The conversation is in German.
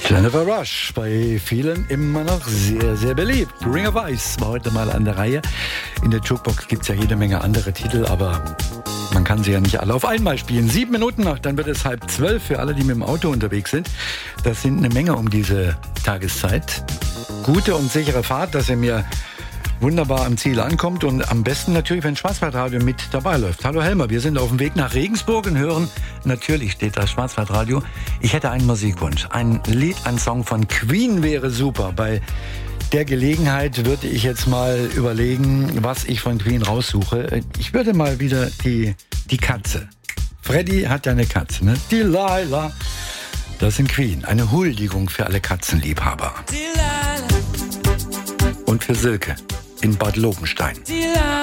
Jennifer Rush, bei vielen immer noch sehr, sehr beliebt. Ring of Ice war heute mal an der Reihe. In der Jukebox gibt es ja jede Menge andere Titel, aber man kann sie ja nicht alle auf einmal spielen. 7 Minuten noch, dann wird es 11:30 für alle, die mit dem Auto unterwegs sind. Das sind eine Menge um diese Tageszeit. Gute und sichere Fahrt, dass ihr mir wunderbar am Ziel ankommt und am besten natürlich, wenn Schwarzwaldradio mit dabei läuft. Hallo Helmer, wir sind auf dem Weg nach Regensburg und hören, natürlich steht da Schwarzwaldradio. Ich hätte einen Musikwunsch, ein Lied, ein Song von Queen wäre super. Bei der Gelegenheit würde ich jetzt mal überlegen, was ich von Queen raussuche. Ich würde mal wieder die Katze. Freddy hat ja eine Katze, ne? Delilah. Das sind Queen, eine Huldigung für alle Katzenliebhaber. Und für Silke in Bad Lobenstein.